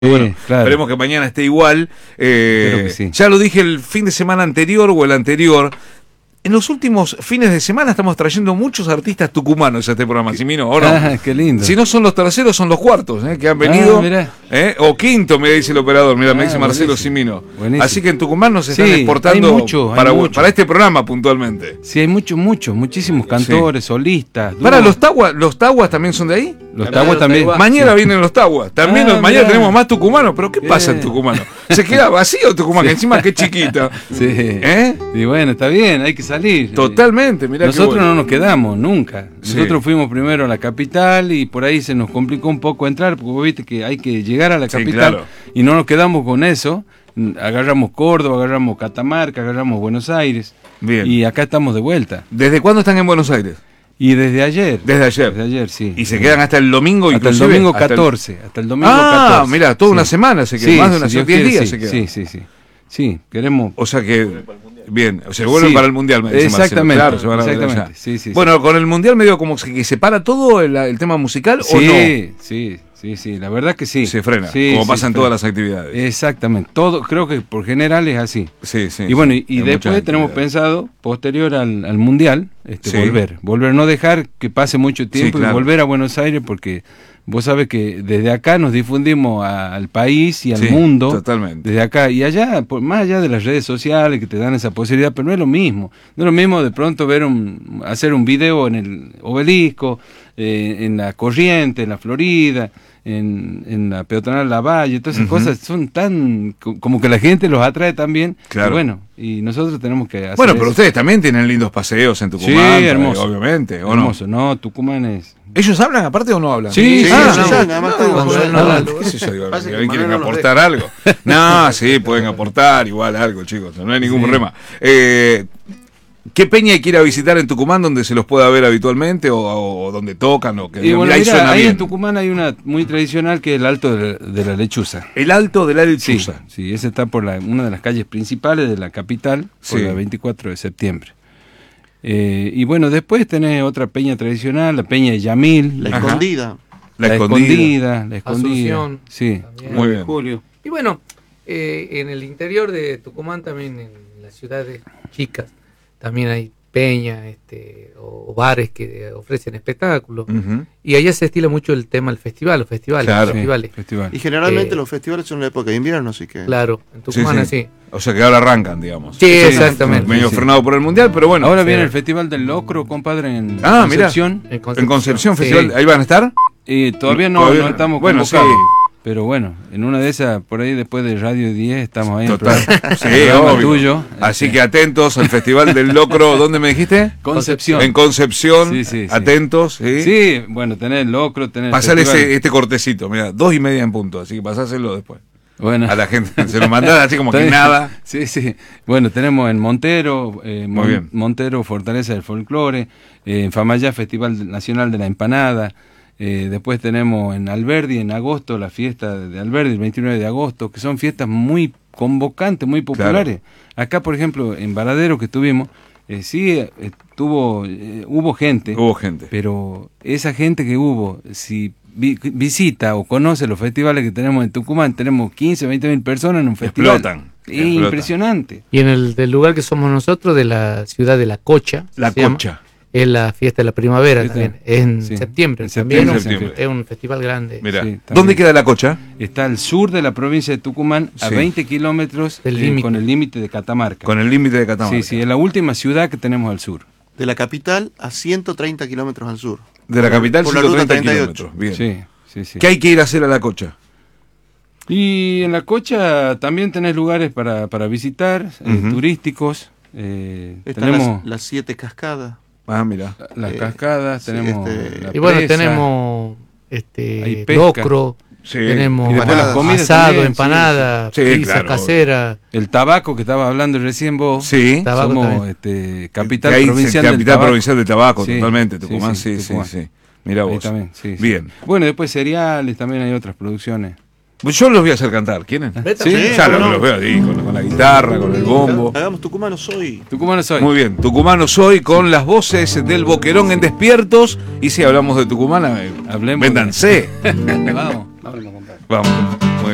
Bueno, claro. Esperemos que mañana esté igual. Que sí. Ya lo dije el fin de semana anterior o el anterior. En los últimos fines de semana estamos trayendo muchos artistas tucumanos a este programa, Simino, ¿o no? Ah, qué lindo. Si no son los terceros, son los cuartos, que han venido. Mirá. O quinto, me dice el operador, mira, me dice Marcelo Buenísimo. Simino. Buenísimo. Así que en Tucumán nos están Sí, exportando hay mucho. para este programa puntualmente. Sí, hay muchísimos cantores, solistas. Para, dúos. los taguas también son de ahí. Los taguas también. Mañana vienen los taguas. También mañana mirá. tenemos más tucumanos. Pero ¿qué pasa en Tucumano? Se queda vacío Tucumán, que encima que es chiquita. Sí. Y bueno, está bien, hay que salir. Totalmente, mirá. Nosotros qué bueno. no nos quedamos nunca. Sí. Nosotros fuimos primero a la capital y por ahí se nos complicó un poco entrar, porque vos viste que hay que llegar a la Sí, capital, claro. y no nos quedamos con eso. Agarramos Córdoba, agarramos Catamarca, agarramos Buenos Aires. Bien. Y acá estamos de vuelta. ¿Desde cuándo están en Buenos Aires? Y desde ayer. Desde ayer. Desde ayer, sí. Y se quedan hasta el domingo, hasta el inclusive. domingo 14. Hasta el domingo 14. Mira, toda Sí. una semana se quedan. Sí, Más de unos si Dios 10 quiere, días sí, se quedan. Sí. Sí, queremos. O sea que. Bien, se vuelven Sí. para el Mundial, me dice Marcelo. Exactamente, Claro, se van a ver exactamente. allá. Sí. Bueno, con el Mundial medio como que se para todo el tema musical, ¿o no? Sí, la verdad que sí. Se frena, Sí, como sí, pasa en se todas frena. las actividades. Exactamente, todo, creo que por general es así. Sí. Y bueno, y Hay muchas después tenemos actividades. pensado, posterior al Mundial, Sí. volver, no dejar que pase mucho tiempo claro. y volver a Buenos Aires, porque vos sabés que desde acá nos difundimos al país y al Sí, mundo. totalmente. Desde acá y allá, más allá de las redes sociales que te dan esa posibilidad, pero no es lo mismo. No es lo mismo de pronto hacer un video en el Obelisco, en la Corriente, en la Florida, en la peatonal La Valle, todas esas cosas son tan, como que la gente los atrae también. Claro. Y bueno, y nosotros tenemos que hacer Bueno, pero eso. ustedes también tienen lindos paseos en Tucumán. Sí, hermoso. Obviamente, ¿o no? Hermoso, no, Tucumán es... ¿Ellos hablan aparte o no hablan? Sí, además ¿Qué sé yo? Digo, Pasa que ¿quieren Manuel no nos aportar algo? No, sí, pueden aportar igual algo, chicos, no hay ningún Sí. problema. ¿Qué peña hay que ir a visitar en Tucumán donde se los pueda ver habitualmente o donde tocan? O que Y digan, bueno, "Mirá, ahí mira, suena ahí bien"? en Tucumán hay una muy tradicional que es el Alto de la Lechuza. El Alto de la Sí, Lechuza. sí, ese está por una de las calles principales de la capital, por Sí. la 24 de septiembre. Y bueno, después tenés otra peña tradicional, la Peña de Yamil. La Ajá. escondida. La Escondida. La Escondida. Asunción. Sí. También. Muy bien. Julio. Y bueno, en el interior de Tucumán, también en las ciudades chicas, también hay peñas o bares que ofrecen espectáculos. Ujú. Y allá se estila mucho el tema del festival, los festivales. Claro. Los festivales. Sí, festival. Y generalmente Eh, los festivales son en la época de invierno, así que... Claro, en Tucumán Sí, así. O sea que ahora arrancan, digamos. Sí, exactamente. Medio Sí. frenado por el Mundial, pero bueno. Ahora Sí. viene el Festival del Locro, compadre, en Ah, Concepción. En En Concepción Sí. Festival, ¿ahí van a estar? Y todavía no estamos Bueno, convocados. sí. Pero bueno, en una de esas, por ahí después de Radio 10, estamos ahí Total. en el Sí, programa obvio. tuyo. Así que atentos al Festival del Locro. ¿Dónde me dijiste? Concepción. En Concepción. Sí, sí, sí. Atentos. Sí. Sí, bueno, tenés el Locro, tenés el Pasale festival. este cortecito, mira, 2:30 en punto, así que pasáselo después. Bueno. A la gente se lo mandás así como que Está bien. nada. Sí. Bueno, tenemos en Montero, Muy bien. Montero, Fortaleza del Folclore, en Famayá, Festival Nacional de la Empanada. Después tenemos en Alberdi, en agosto, la fiesta de Alberdi, el 29 de agosto, que son fiestas muy convocantes, muy populares. Acá, por ejemplo, en Varadero que tuvimos, hubo gente, Hubo gente. pero esa gente que hubo, si visita o conoce los festivales que tenemos en Tucumán, tenemos 15, 20 mil personas en un festival. Explotan. Impresionante. Y en el del lugar que somos nosotros, de la ciudad de La Cocha, La se llama, Cocha. es la fiesta de la primavera Fiesta- también, es en sí. septiembre. En También septiembre. es un festival grande. Mira, Sí, también. ¿dónde queda la Cocha? Está al sur de la provincia de Tucumán, a Sí. 20 kilómetros Del límite. con el límite de Catamarca. Con el límite de Catamarca. Sí, es la última ciudad que tenemos al sur. De la capital a 130 kilómetros al sur. De la capital, Por la ruta 130 38. kilómetros. Bien. Sí. ¿Qué hay que ir a hacer a la Cocha? Y en la Cocha también tenés lugares para visitar, Ujú. turísticos. Están Tenemos las 7 cascadas. Ah, mira. las eh, cascadas, sí, tenemos la Y bueno, presa. tenemos Hay pesca. locro, Sí. tenemos Y después las comidas asado, también, empanada, sí. Sí, pizza claro. casera. El tabaco que estaba hablando recién vos. Sí. Tabaco Somos también. capital Que hay provincial del capital tabaco. provincial del tabaco, Sí, totalmente. sí, Tucumán, sí, sí. Tucumán. Mira Ahí vos. también, sí. Bien. Bueno, después cereales, también hay otras producciones. Pues yo los voy a hacer cantar. ¿Quieren? Sí, Ya ¿cómo no? los veo ahí, con la guitarra, con el bombo. Hagamos Tucumano soy. Tucumano soy. Muy bien, Tucumano soy con las voces del Boquerón en Despiertos. Y si hablamos de Tucumán, Hablemos véndanse. Vamos, compadre. Vamos.